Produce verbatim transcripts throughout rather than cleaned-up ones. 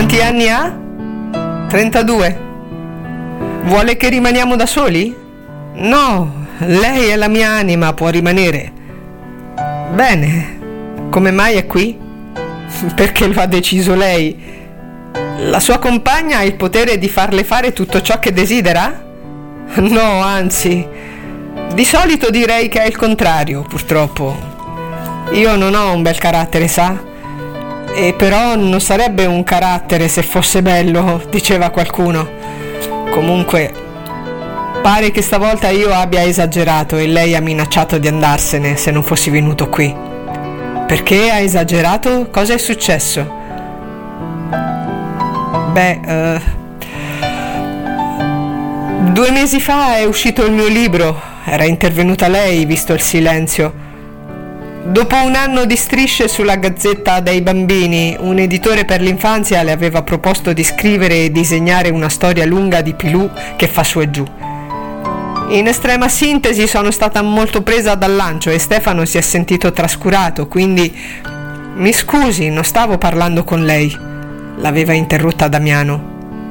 Quanti anni ha? trentadue. Vuole che rimaniamo da soli? No, lei è la mia anima, può rimanere. Bene, come mai è qui? Perché lo ha deciso lei. La sua compagna ha il potere di farle fare tutto ciò che desidera? No, anzi, di solito direi che è il contrario, purtroppo. Io non ho un bel carattere, sa? E però non sarebbe un carattere se fosse bello, diceva qualcuno. Comunque, pare che stavolta io abbia esagerato e lei ha minacciato di andarsene se non fossi venuto qui. Perché ha esagerato? Cosa è successo? Beh, uh, due mesi fa è uscito il mio libro. Era intervenuta lei, visto il silenzio. Dopo un anno di strisce sulla Gazzetta dei Bambini, un editore per l'infanzia le aveva proposto di scrivere e disegnare una storia lunga di Pilù che fa su e giù. In estrema sintesi sono stata molto presa dal lancio e Stefano si è sentito trascurato, quindi mi scusi, non stavo parlando con lei, l'aveva interrotta Damiano.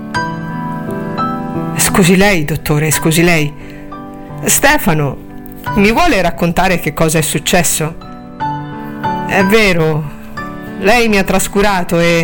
Scusi lei, dottore, scusi lei. Stefano, mi vuole raccontare che cosa è successo? È vero, lei mi ha trascurato e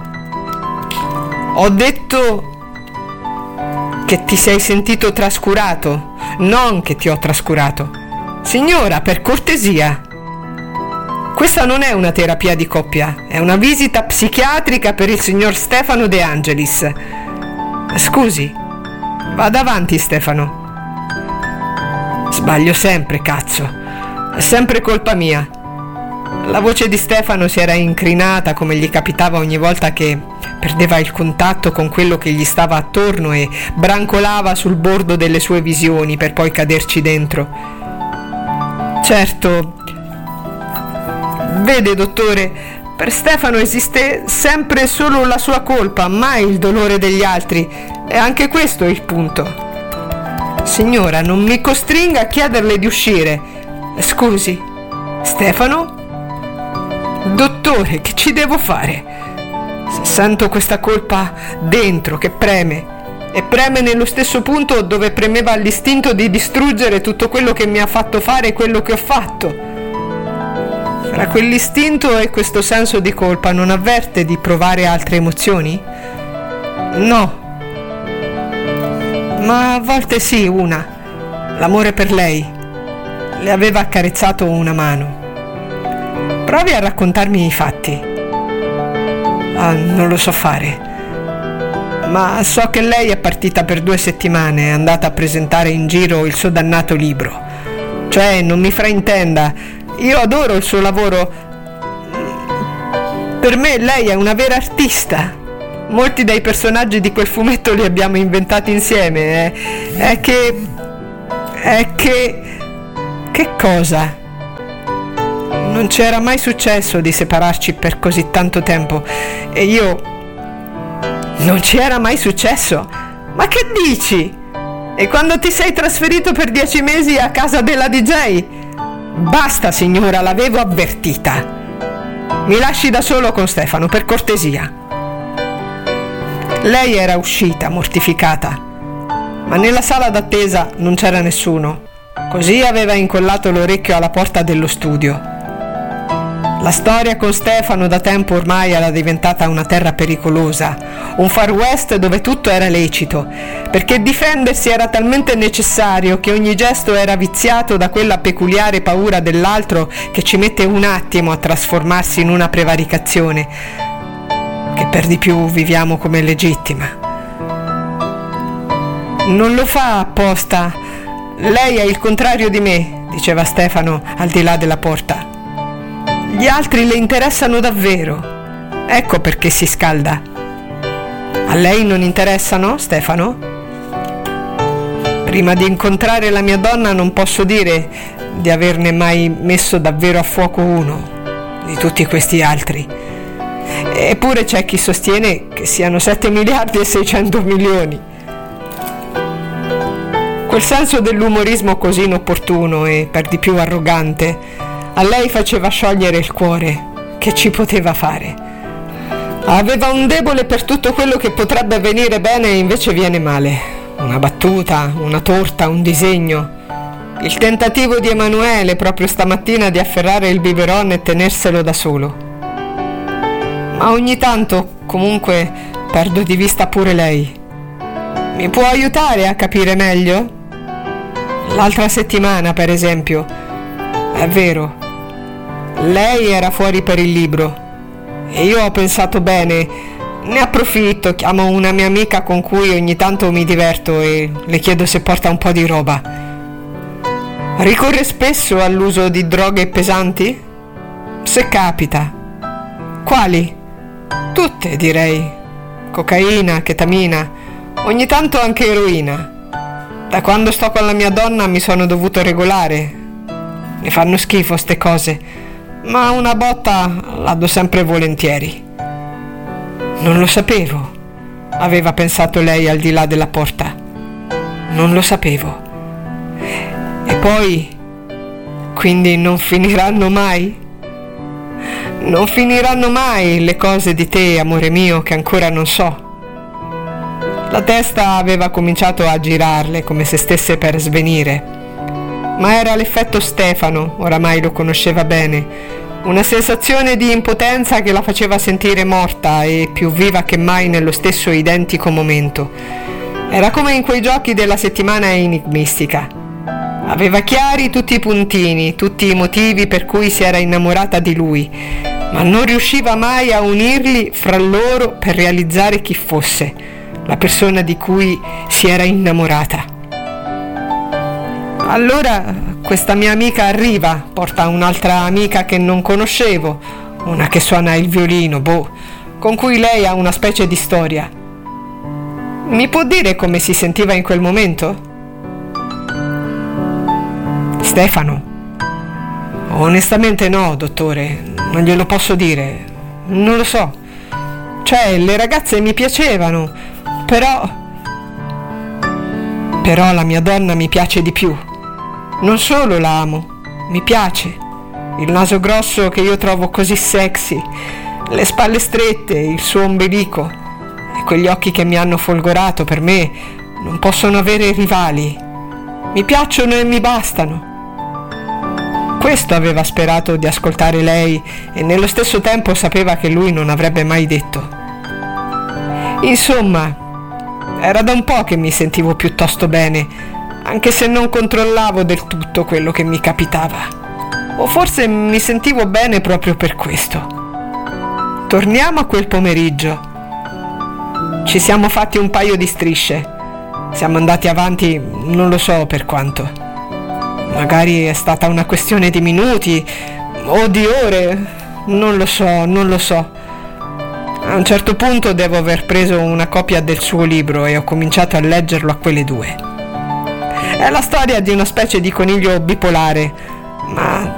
ho detto che ti sei sentito trascurato, non che ti ho trascurato. Signora, per cortesia, questa non è una terapia di coppia, è una visita psichiatrica per il signor Stefano De Angelis. Scusi, vada avanti, Stefano. Sbaglio sempre, cazzo, è sempre colpa mia. La voce di Stefano si era incrinata come gli capitava ogni volta che perdeva il contatto con quello che gli stava attorno e brancolava sul bordo delle sue visioni per poi caderci dentro. Certo, vede, dottore, per Stefano esiste sempre solo la sua colpa, mai il dolore degli altri, e anche questo è il punto. Signora, non mi costringa a chiederle di uscire. Scusi, Stefano? Dottore, che ci devo fare? Sento questa colpa dentro che preme e preme nello stesso punto dove premeva l'istinto di distruggere tutto quello che mi ha fatto fare quello che ho fatto. Fra quell'istinto e questo senso di colpa non avverte di provare altre emozioni? No, ma a volte sì, una, l'amore per lei. Le aveva accarezzato una mano. Provi a raccontarmi i fatti. Ah, non lo so fare. Ma so che lei è partita per due settimane, è andata a presentare in giro il suo dannato libro. Cioè, non mi fraintenda, io adoro il suo lavoro. Per me lei è una vera artista. Molti dei personaggi di quel fumetto li abbiamo inventati insieme. Eh. È che... È che... Che cosa? Non c'era mai successo di separarci per così tanto tempo e io... Non ci era mai successo? Ma che dici? E quando ti sei trasferito per dieci mesi a casa della D J? Basta, signora, l'avevo avvertita. Mi lasci da solo con Stefano, per cortesia. Lei era uscita, mortificata, ma nella sala d'attesa non c'era nessuno. Così aveva incollato l'orecchio alla porta dello studio. La storia con Stefano da tempo ormai era diventata una terra pericolosa, un far west dove tutto era lecito, perché difendersi era talmente necessario che ogni gesto era viziato da quella peculiare paura dell'altro che ci mette un attimo a trasformarsi in una prevaricazione, che per di più viviamo come legittima. Non lo fa apposta, lei è il contrario di me, diceva Stefano al di là della porta. Gli altri le interessano davvero. Ecco perché si scalda. A lei non interessano, Stefano? Prima di incontrare la mia donna non posso dire di averne mai messo davvero a fuoco uno di tutti questi altri. Eppure c'è chi sostiene che siano sette miliardi e seicento milioni. Quel senso dell'umorismo così inopportuno e per di più arrogante a lei faceva sciogliere il cuore. Che ci poteva fare? Aveva un debole per tutto quello che potrebbe venire bene e invece viene male. Una battuta, una torta, un disegno. Il tentativo di Emanuele proprio stamattina di afferrare il biberon e tenerselo da solo. Ma ogni tanto, comunque, perdo di vista pure lei. Mi può aiutare a capire meglio? L'altra settimana, per esempio. È vero. Lei era fuori per il libro. E io ho pensato bene, ne approfitto, chiamo una mia amica con cui ogni tanto mi diverto e le chiedo se porta un po' di roba. Ricorre spesso all'uso di droghe pesanti? Se capita. Quali? Tutte, direi. Cocaina, chetamina, ogni tanto anche eroina. Da quando sto con la mia donna mi sono dovuto regolare. Mi fanno schifo ste cose. Ma una botta la do sempre volentieri. Non lo sapevo, aveva pensato lei al di là della porta. Non lo sapevo. E poi, quindi non finiranno mai? Non finiranno mai le cose di te, amore mio, che ancora non so. La testa aveva cominciato a girarle come se stesse per svenire. Ma era l'effetto Stefano, oramai lo conosceva bene, una sensazione di impotenza che la faceva sentire morta e più viva che mai nello stesso identico momento. Era come in quei giochi della settimana enigmistica. Aveva chiari tutti i puntini, tutti i motivi per cui si era innamorata di lui, ma non riusciva mai a unirli fra loro per realizzare chi fosse, la persona di cui si era innamorata. Allora questa mia amica arriva, porta un'altra amica che non conoscevo, una che suona il violino, boh, con cui lei ha una specie di storia. Mi può dire come si sentiva in quel momento? Stefano? Onestamente no, dottore, non glielo posso dire, non lo so. Cioè, le ragazze mi piacevano, però... Però la mia donna mi piace di più. Non solo la amo, mi piace. Il naso grosso che io trovo così sexy, le spalle strette, il suo ombelico e quegli occhi che mi hanno folgorato, per me non possono avere rivali. Mi piacciono e mi bastano. Questo aveva sperato di ascoltare lei e nello stesso tempo sapeva che lui non avrebbe mai detto. Insomma, era da un po' che mi sentivo piuttosto bene, anche se non controllavo del tutto quello che mi capitava. O forse mi sentivo bene proprio per questo. Torniamo a quel pomeriggio. Ci siamo fatti un paio di strisce. Siamo andati avanti non lo so per quanto. Magari è stata una questione di minuti o di ore. Non lo so, non lo so. A un certo punto devo aver preso una copia del suo libro e ho cominciato a leggerlo a quelle due. È la storia di una specie di coniglio bipolare, ma